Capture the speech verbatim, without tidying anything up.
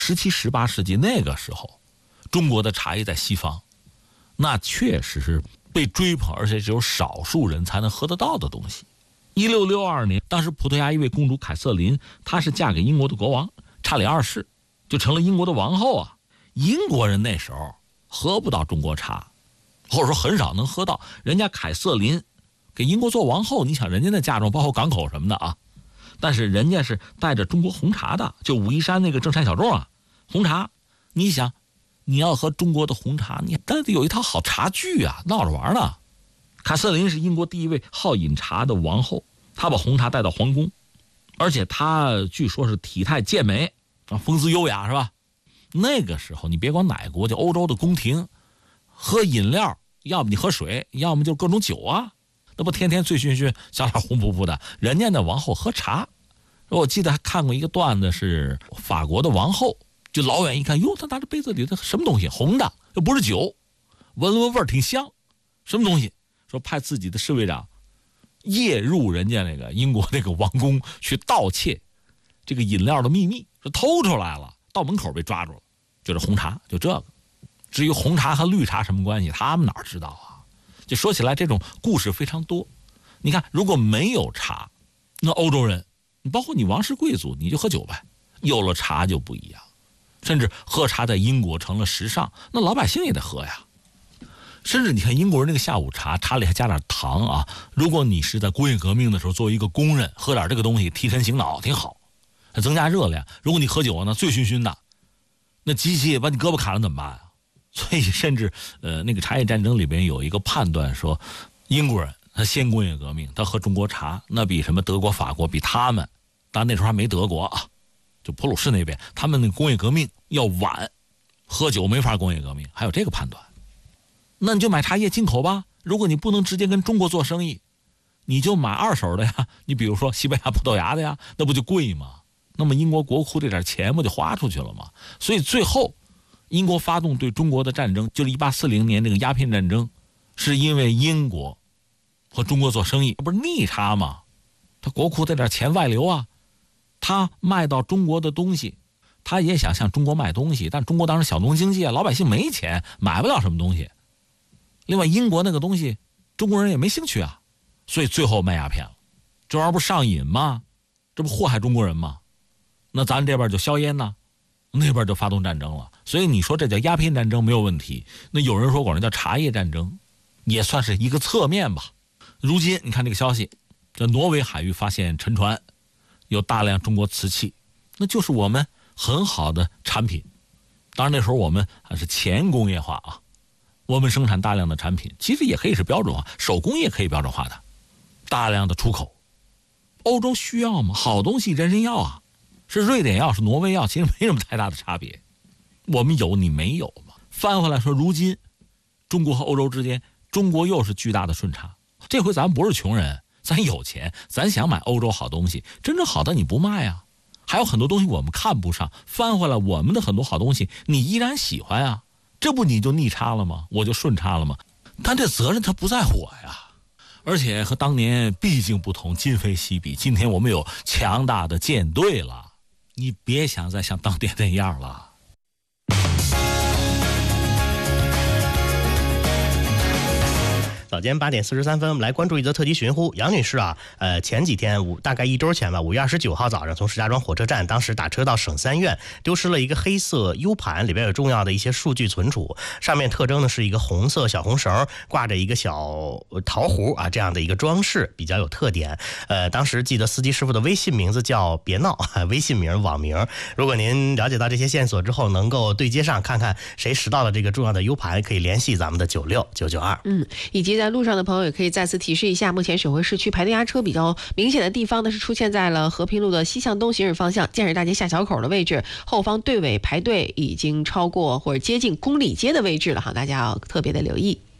十七、十八世纪那个时候，中国的茶叶在西方，那确实是被追捧，而且只有少数人才能喝得到的东西。一六六二年，当时葡萄牙一位公主凯瑟琳，她是嫁给英国的国王查理二世，就成了英国的王后啊。英国人那时候喝不到中国茶，或者说很少能喝到。人家凯瑟琳给英国做王后，你想人家的嫁妆包括港口什么的啊，但是人家是带着中国红茶的，就武夷山那个正山小众啊，红茶。你想，你要喝中国的红茶，你但得有一套好茶具啊，闹着玩呢。凯瑟琳是英国第一位好饮茶的王后，她把红茶带到皇宫，而且她据说是体态健美啊，风姿优雅，是吧？那个时候你别管哪个国家，欧洲的宫廷喝饮料，要么你喝水，要么就各种酒啊，那不天天醉醺醺小脸红扑扑的。人家那王后喝茶，我记得还看过一个段子，是法国的王后，就老远一看，哟，他拿着杯子里的什么东西，红的，又不是酒，闻闻味儿挺香，什么东西？说派自己的侍卫长夜入人家那个英国那个王宫去盗窃这个饮料的秘密，说偷出来了，到门口被抓住了，就是红茶，就这个。至于红茶和绿茶什么关系，他们哪知道啊？就说起来，这种故事非常多。你看，如果没有茶，那欧洲人，你包括你王室贵族，你就喝酒呗。有了茶就不一样，甚至喝茶在英国成了时尚，那老百姓也得喝呀。甚至你看英国人那个下午茶，茶里还加点糖啊。如果你是在工业革命的时候作为一个工人，喝点这个东西提神醒脑挺好，还增加热量。如果你喝酒呢，醉醺醺的，那机器把你胳膊砍了怎么办啊？所以甚至呃，那个茶叶战争里边有一个判断说，英国人他先工业革命，他喝中国茶，那比什么德国、法国比他们，当然那时候还没德国啊，就普鲁士那边，他们那工业革命要晚，喝酒没法工业革命，还有这个判断。那你就买茶叶进口吧。如果你不能直接跟中国做生意，你就买二手的呀。你比如说西班牙、葡萄牙的呀，那不就贵吗？那么英国国库这点钱不就花出去了吗？所以最后，英国发动对中国的战争，就是一八四零年那个鸦片战争，是因为英国和中国做生意，不是逆差吗？他国库这点钱外流啊，他卖到中国的东西，他也想向中国卖东西，但中国当时小农经济啊，老百姓没钱，买不了什么东西。另外，英国那个东西，中国人也没兴趣啊，所以最后卖鸦片了。这玩意儿不上瘾吗？这不祸害中国人吗？那咱这边就硝烟呢，那边就发动战争了。所以你说这叫鸦片战争没有问题，那有人说管这叫茶叶战争，也算是一个侧面吧。如今你看这个消息，在挪威海域发现沉船，有大量中国瓷器，那就是我们很好的产品。当然那时候我们还是前工业化啊，我们生产大量的产品，其实也可以是标准化，手工也可以标准化的，大量的出口。欧洲需要吗？好东西人人要啊，是瑞典要是挪威要，其实没什么太大的差别。我们有你没有嘛？翻回来说，如今中国和欧洲之间，中国又是巨大的顺差。这回咱不是穷人，咱有钱，咱想买欧洲好东西，真正好的你不卖啊。还有很多东西我们看不上，翻回来我们的很多好东西你依然喜欢啊，这不你就逆差了吗？我就顺差了吗？但这责任它不在我呀。而且和当年毕竟不同，今非昔比，今天我们有强大的舰队了，你别想再像当年那样了。 早间八点四十三分，我们来关注一则特辑寻呼。杨女士啊，呃，前几天五大概一周前吧，五月二十九号早上从石家庄火车站，当时打车到省三院，丢失了一个黑色 U 盘，里边有重要的一些数据存储。上面特征呢是一个红色小红绳，挂着一个小桃核啊，这样的一个装饰比较有特点。呃，当时记得司机师傅的微信名字叫别闹，微信名网名。如果您了解到这些线索之后，能够对接上看看谁拾到了这个重要的 U 盘，可以联系咱们的九六九九二。 嗯，以及在路上的朋友也可以再次提示一下，目前省会市区排队压车比较明显的地方呢，是出现在了和平路的西向东行驶方向建设大街下小口的位置，后方队尾排队已经超过或者接近公里街的位置了哈，大家要特别的留意。